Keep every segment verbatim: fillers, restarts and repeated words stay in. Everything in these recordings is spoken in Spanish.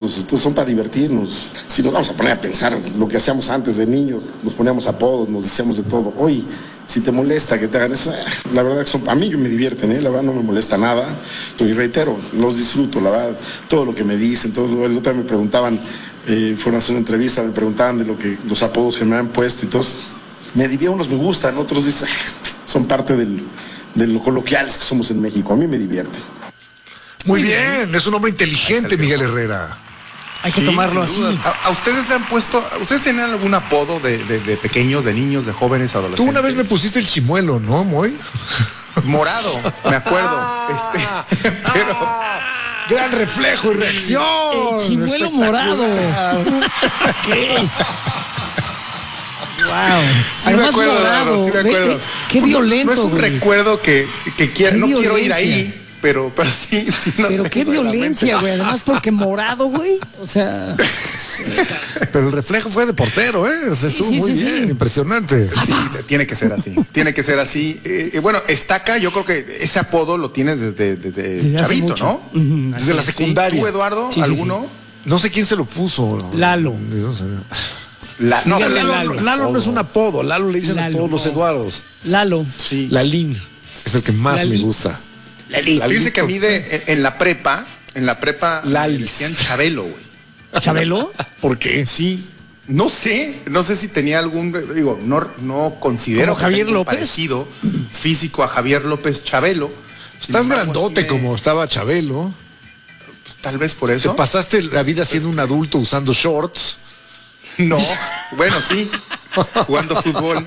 pues entonces son para divertirnos. Si nos vamos a poner a pensar lo que hacíamos antes de niños, nos poníamos apodos, nos decíamos de todo. Hoy, si te molesta que te hagan eso, la verdad que son, a mí me divierten, ¿eh? La verdad no me molesta nada. Y reitero, los disfruto, la verdad, todo lo que me dicen, todo. El otro día me preguntaban, eh, fueron a hacer una entrevista, me preguntaban de lo que, los apodos que me han puesto y todo. Me divierten, unos me gustan, otros dicen, son parte del, de lo coloquiales que somos en México. A mí me divierte. Muy bien, es un hombre inteligente, Miguel Herrera. Hay que Sí, tomarlo sin así. duda. ¿A, a ustedes le han puesto, ustedes tenían algún apodo de, de, de pequeños, de niños, de jóvenes, adolescentes? Tú una vez me pusiste el chimuelo, ¿no, Moy? Morado, me acuerdo. este, pero Gran reflejo y reacción. El chimuelo Espectacular. morado. Ok. Wow. sí me Además, acuerdo, morado. Eduardo, sí me Ve- acuerdo. ve- Qué No- violento, No es un güey. recuerdo que, que quiero, Qué no quiero ir violencia. ahí, pero, pero sí, sí lo Pero qué tengo en la violencia, mente. güey. Además, porque morado, güey. O sea, Pero el reflejo fue de portero, ¿eh? O sea, estuvo sí, muy sí, bien, sí. impresionante. Sí, tiene que ser así, tiene que ser así. Eh, eh, bueno, Estaca, yo creo que ese apodo lo tienes desde, desde, Desde hace chavito, mucho. ¿no? Ujú, Desde la Sí, secundaria. ¿Tú, Eduardo, Sí, sí, alguno? No sé quién se lo puso. Lalo. No sé. La, no, Dígale Lalo, Lalo, Lalo. Lalo no es un apodo, Lalo le dicen Lalo. a todos los Eduardos. Lalo. Sí. Lalín es el que más Lali. me gusta. Lali. Fíjense que a mí de, en, en la prepa, en la prepa, Lalis. me decían Chabelo, güey. ¿Chabelo? ¿Por qué? Sí. No sé, no sé si tenía algún, digo, no, no considero ¿Como que Javier tenga un López? parecido físico a Javier López Chabelo. Sin Estás embargo, grandote sí me- como estaba Chabelo. Tal vez por Te eso. pasaste la vida siendo un adulto usando shorts. No, bueno, sí, jugando fútbol.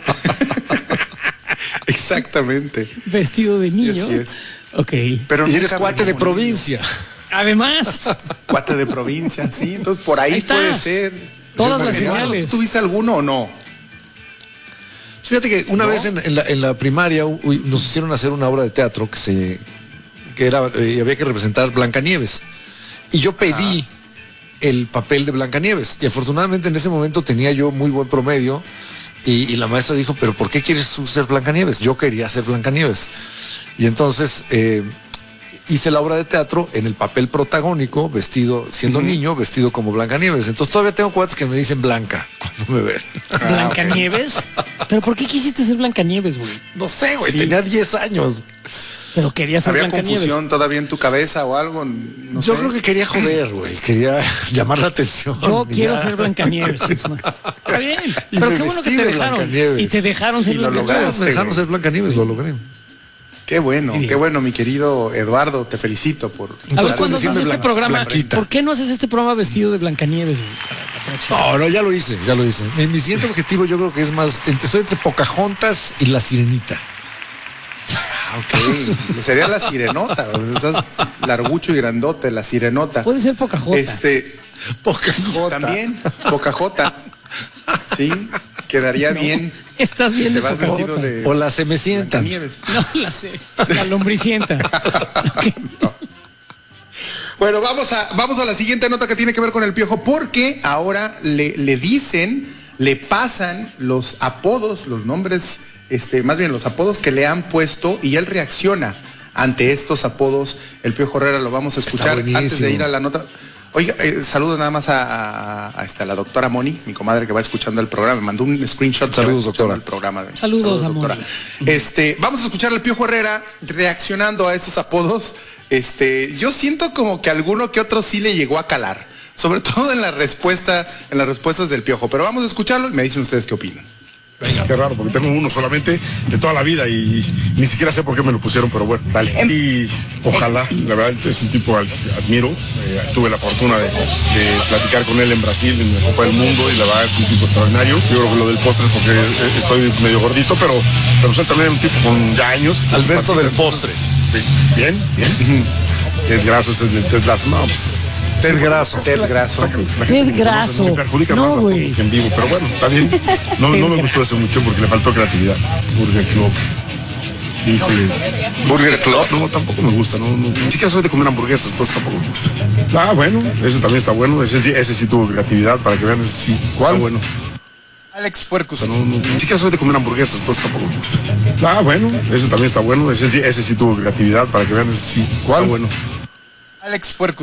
Exactamente. Vestido de niño. Así es. Ok. Pero Y nunca eres me cuate de como provincia. Además, niño. Cuate de provincia, sí. Entonces por ahí, Ahí está. puede ser. Todas Sí, las Eduardo, señales. ¿tú tuviste alguno o no? Fíjate que una ¿No? vez en, en la, en la primaria uy, nos hicieron hacer una obra de teatro que se que era eh, había que representar Blancanieves. Y yo pedí el papel de Blancanieves. Y afortunadamente en ese momento tenía yo muy buen promedio. Y, y la maestra dijo, ¿pero por qué quieres tú ser Blancanieves? Yo quería ser Blancanieves. Y entonces eh, hice la obra de teatro en el papel protagónico, vestido, siendo Ujú. niño, vestido como Blancanieves. Entonces todavía tengo cuates que me dicen Blanca cuando me ven. Blancanieves. ¿Pero por qué quisiste ser Blancanieves, güey? No sé, güey, Sí. tenía diez años. Pero querías ser ¿Había Blancanieves. confusión todavía en tu cabeza o algo? No Yo sé. creo que quería joder, güey. Quería llamar la atención. Yo Y quiero ya. ser Blancanieves, Chisma. Está bien. Y Pero me qué bueno que vestí te de dejaron. Blancanieves. Y te dejaron ser Y lo Blancanieves. lograste. Me dejaron ser Blancanieves, lo logré. Qué bueno, Bien. qué bueno, mi querido Eduardo. Te felicito por. A ver, Entonces, cuando haces decirme este Blan- programa, Blanquita. ¿por qué no haces este programa vestido de Blancanieves, güey? No, no, ya lo hice, ya lo hice. Mi, mi siguiente objetivo yo creo que es más, entre- estoy entre Pocahontas y La Sirenita. Ah, ok. Sería la sirenota. o sea, Estás largucho y grandote, la sirenota. Puede ser Pocahontas. Este, Pocahontas. también, Pocahontas. Sí, quedaría bien. Estás bien Te de vas vestido Pocahontas. de O la se me sientan. Blancanieves. No, la sé. La lombricienta. Bueno, vamos a, vamos a la siguiente nota que tiene que ver con el Piojo, porque ahora le, le dicen, le pasan los apodos, los nombres, este, más bien los apodos que le han puesto y él reacciona ante estos apodos. El Piojo Herrera lo vamos a escuchar buenísimo. antes de ir a la nota. Oiga, eh, saludo nada más a, a, a esta, la doctora Moni, mi comadre que va escuchando el programa. Me mandó un screenshot. que va Saludos, escuchando doctora. El programa de- Saludos, a Moni. Este, vamos a escuchar al Piojo Herrera reaccionando a estos apodos. Este, yo siento como que alguno que otro sí le llegó a calar, sobre todo en la respuesta, en las respuestas del Piojo. Pero vamos a escucharlo y me dicen ustedes qué opinan. Qué raro, porque tengo uno solamente de toda la vida y ni siquiera sé por qué me lo pusieron, pero bueno, vale. Y ojalá, la verdad es un tipo al que admiro. Eh, tuve la fortuna de, de platicar con él en Brasil, en la Copa del Mundo, y la verdad es un tipo extraordinario. Yo creo que lo del postre es porque eh, estoy medio gordito, pero, pero pues él también es un tipo con ya años. Alberto del Entonces, sí, bien, bien. Ted Grasso es el de Ted Lasso. No, pues, Ted Grasso. Ted Grasso. Ted Grasso. Me perjudica No, más las güey. fotos que en vivo, pero bueno, está bien. No, no me gustó eso mucho porque le faltó creatividad. Burger Club. Híjole. Burger Club. No, tampoco me gusta. No, no. Ni siquiera soy de comer hamburguesas, entonces tampoco me gusta. Ah, bueno, ese también está bueno. Ese, ese sí tuvo creatividad para que vean. Ese sí. ¿Cuál? Bueno. Alex Puercus. No, no, ni siquiera soy de comer hamburguesas, entonces tampoco me gusta. Ah, bueno, ese también está bueno. Ese, ese sí tuvo creatividad para que vean. Ese sí. ¿Cuál? Bueno. Alex Puercus.